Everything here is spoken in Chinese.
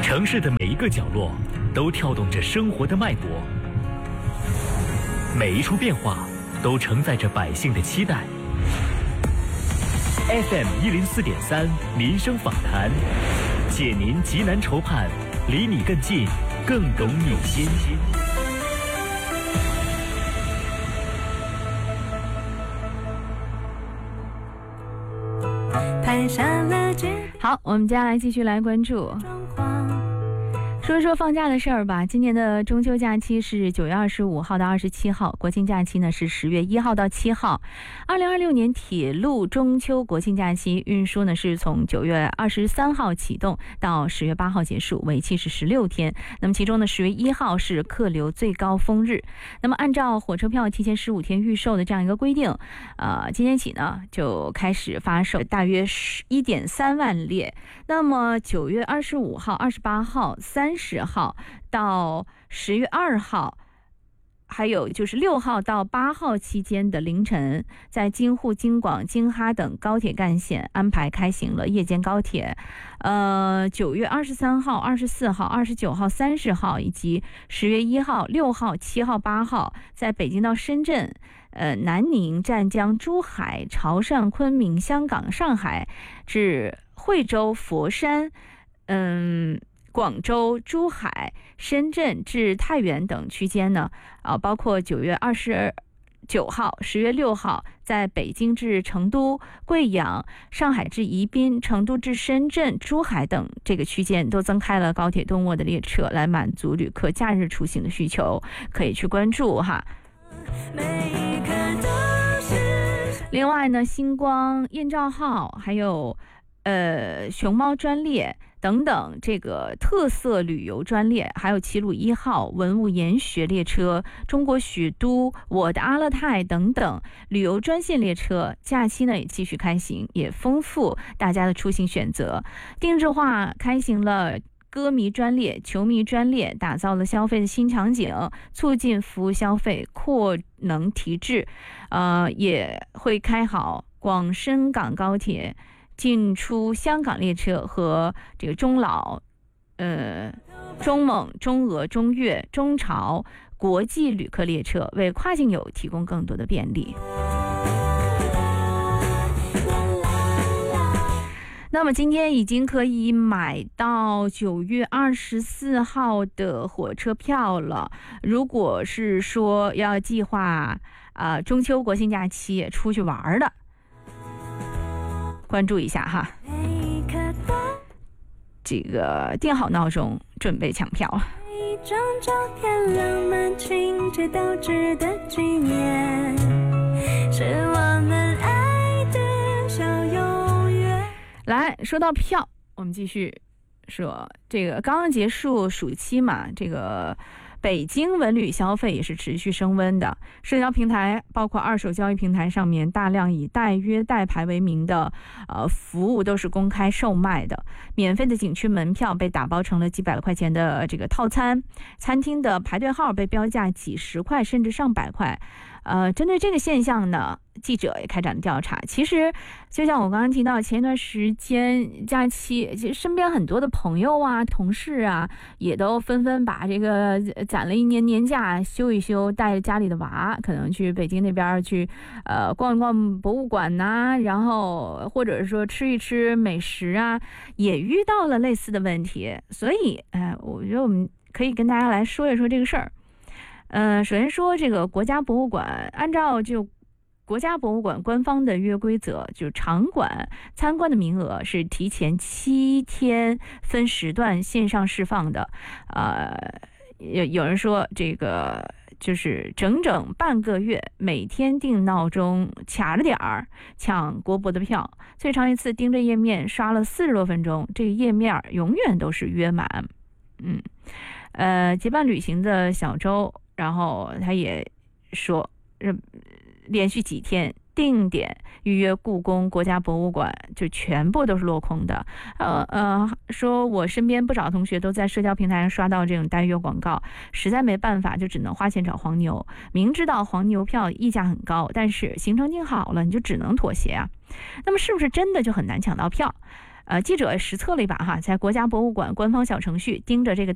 城市的每一个角落都跳动着生活的脉搏，每一处变化都承载着百姓的期待。FM104.3民生访谈，解您急难愁盼，离你更近，更懂你心。 好，我们接下来继续来关注说一说放假的事儿吧。今年的中秋假期是9月25号到27号，国庆假期呢是10月1号到7号。2026年铁路中秋国庆假期运输呢是从9月23号启动到10月8号结束，为期是16天。那么其中呢10月1号是客流最高峰日。那么按照火车票提前15天预售的这样一个规定，今天起呢就开始发售，大约1.3万列。那么9月25号、28号、30号到10月2号，还有就是6号到8号期间的凌晨，在京沪、京广、京哈等高铁干线安排开行了夜间高铁。9月23号、24号、29号、30号以及10月1号、6号、7号、8号，在北京到深圳、南宁、湛江、珠海、潮汕、昆明、香港、上海至惠州、佛山、广州、珠海、深圳至太原等区间呢，包括9月29号、10月6号，在北京至成都、贵阳、上海至宜宾、成都至深圳、珠海等这个区间都增开了高铁动卧的列车，来满足旅客假日出行的需求，可以去关注哈。另外呢，星光、燕赵号还有熊猫专列等等这个特色旅游专列，还有齐鲁1号文物研学列车、中国许都、我的阿勒泰等等旅游专线列车，假期呢也继续开行，也丰富大家的出行选择。定制化开行了歌迷专列、球迷专列，打造了消费的新场景，促进服务消费，扩能提质。也会开好广深港高铁进出香港列车和这个中老、中蒙、中俄、中越、中朝国际旅客列车，为跨境游提供更多的便利。那么今天已经可以买到9月24号的火车票了。如果是说要计划中秋国庆假期出去玩的，关注一下哈，这个定好闹钟，准备抢票。一张照片浪漫情节都值得纪念，是我们爱的小永远。来说到票，我们继续说，这个刚刚结束暑期嘛，这个北京文旅消费也是持续升温的，社交平台包括二手交易平台上面大量以代约代排为名的服务都是公开售卖的，免费的景区门票被打包成了几百块钱的这个套餐，餐厅的排队号被标价几十块甚至上百块。针对这个现象呢，记者也开展了调查。其实就像我刚刚提到，前一段时间假期，其实身边很多的朋友啊、同事啊，也都纷纷把这个攒了1年年假休一休，带着家里的娃，可能去北京那边去逛一逛博物馆呐，然后或者说吃一吃美食啊，也遇到了类似的问题。所以我觉得我们可以跟大家来说一说这个事儿。首先说这个国家博物馆，按照就国家博物馆官方的约规则，就场馆参观的名额是提前7天分时段线上释放的。有人说这个就是整整半个月，每天定闹钟，卡着点儿抢国博的票，最长一次盯着页面刷了40多分钟，这个页面永远都是约满。结伴旅行的小周，然后他也说，连续几天定点预约故宫、国家博物馆，就全部都是落空的。说我身边不少同学都在社交平台上刷到这种代约广告，实在没办法，就只能花钱找黄牛。明知道黄牛票溢价很高，但是行程定好了，你就只能妥协啊。那么是不是真的就很难抢到票？ 记者实测了一把哈，在国家博物馆官方小程序盯着这个